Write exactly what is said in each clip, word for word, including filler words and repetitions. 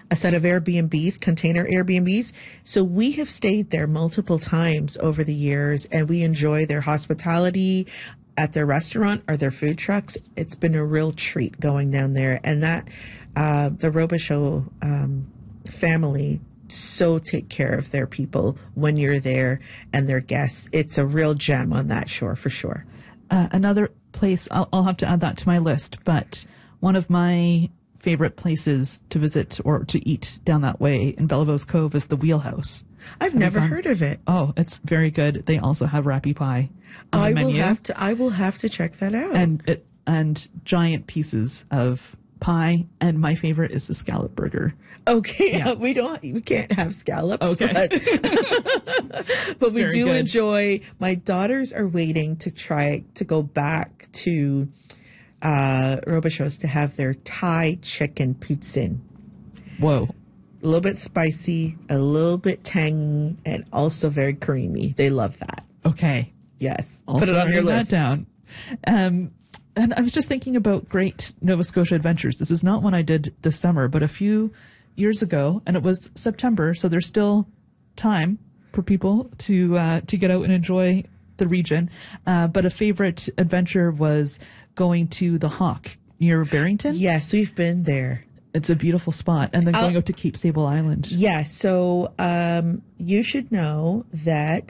a set of Airbnbs, container Airbnbs. So we have stayed there multiple times over the years, and we enjoy their hospitality at their restaurant or their food trucks. It's been a real treat going down there. And that, uh, the Robichaud um, family so take care of their people when you're there and their guests. It's a real gem on that shore for sure. Uh, another place, I'll, I'll have to add that to my list, but one of my favorite places to visit or to eat down that way in Belliveau's Cove is the Wheelhouse. I've have never heard of it. Oh, it's very good. They also have Rappy Pie on I the menu. will have to. I will have to check that out. And it, and giant pieces of pie, and my favorite is the scallop burger. Okay, Yeah. uh, we don't. We can't have scallops. Okay. but, but we very do good. enjoy. My daughters are waiting to try to go back to uh, Robichaud's to have their Thai chicken poutine. Whoa. A little bit spicy, a little bit tangy, and also very creamy. They love that. Okay. Yes. Also Put it on your writing list. that down. Um, and I was just thinking about Great Nova Scotia Adventures. This is not one I did this summer, but a few years ago, and it was September, so there's still time for people to uh, to get out and enjoy the region. Uh, but a favorite adventure was going to the Hawk near Barrington. Yes, we've been there. It's a beautiful spot. And then going I'll- out to Cape Sable Island. Yeah, so um, you should know that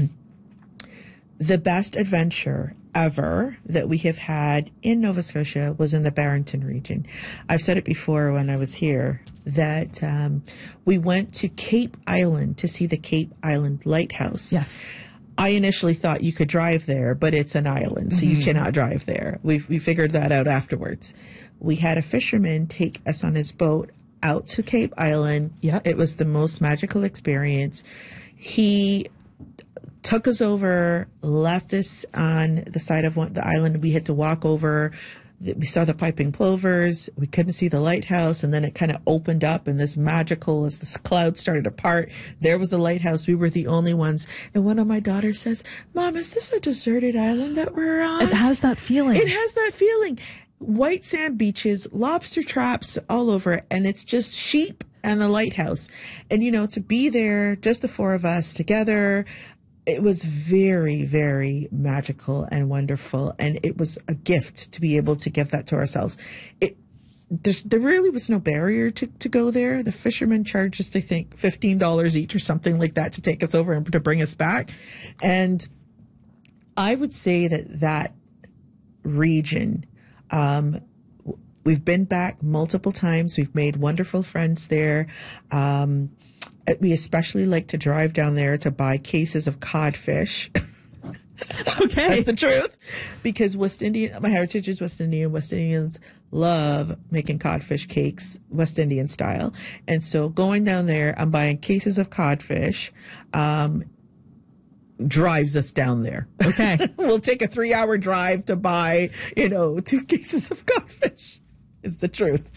the best adventure ever that we have had in Nova Scotia was in the Barrington region. I've said it before when I was here that um, we went to Cape Island to see the Cape Island Lighthouse. Yes. I initially thought you could drive there, but it's an island, so you cannot drive there. We we figured that out afterwards. We had a fisherman take us on his boat out to Cape Island. Yeah. It was the most magical experience. He took us over, left us on the side of one, the island. We had to walk over. We saw the piping plovers. We couldn't see the lighthouse. And then it kind of opened up, and this magical, as the clouds started to part, there was a lighthouse. We were the only ones. And one of my daughters says, Mom, is this a deserted island that we're on? It has that feeling. It has that feeling. White sand beaches, lobster traps all over, and it's just sheep and the lighthouse. And, you know, to be there, just the four of us together, it was very, very magical and wonderful. And it was a gift to be able to give that to ourselves. It, there's, there really was no barrier to, to go there. The fishermen charged us, I think, fifteen dollars each or something like that to take us over and to bring us back. And I would say that that region, um, we've been back multiple times. We've made wonderful friends there. Um, we especially like to drive down there to buy cases of codfish. Okay. That's the truth. Because West Indian, my heritage is West Indian. West Indians love making codfish cakes, West Indian style. And so going down there, I'm buying cases of codfish, um, drives us down there. Okay. We'll take a three hour drive to buy, you know, two cases of codfish. It's the truth.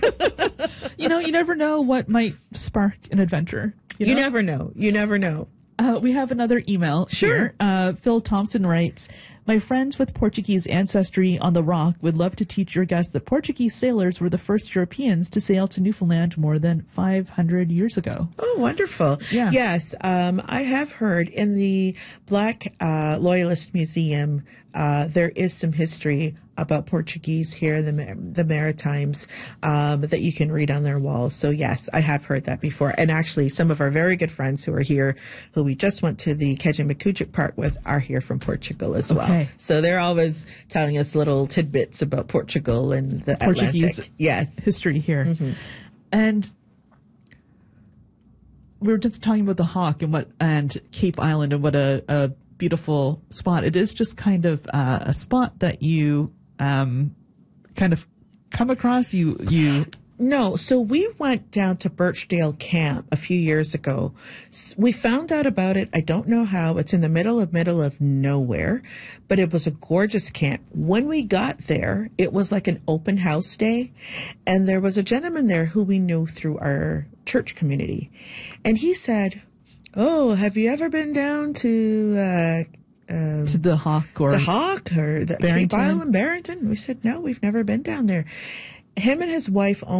You know, you never know what might spark an adventure. You, You know? never know. You never know. Uh, we have another email. Sure. Here. Uh, Phil Thompson writes, my friends with Portuguese ancestry on the Rock would love to teach your guests that Portuguese sailors were the first Europeans to sail to Newfoundland more than five hundred years ago. Oh, wonderful. Yeah. Yes, um, I have heard in the Black uh, Loyalist Museum, uh, there is some history about Portuguese here in the, Mar- the Maritimes um, that you can read on their walls. So, yes, I have heard that before. And actually, some of our very good friends who are here, who we just went to the Kejimkujik Park with, are here from Portugal as well. Okay. So they're always telling us little tidbits about Portugal and the Portuguese Atlantic. Yes. history here. Mm-hmm. And we were just talking about the Hawk and what and Cape Island and what a, a beautiful spot. It is just kind of uh, a spot that you um, kind of come across. You you No, so we went down to Birchdale Camp a few years ago. S- We found out about it. I don't know how. It's in the middle of middle of nowhere, but it was a gorgeous camp. When we got there, it was like an open house day, and there was a gentleman there who we knew through our church community, and he said, "Oh, have you ever been down to uh, to the Hawk or the Hawk or the Cape Barrington? Island, Barrington?" We said, "No, we've never been down there." Him and his wife own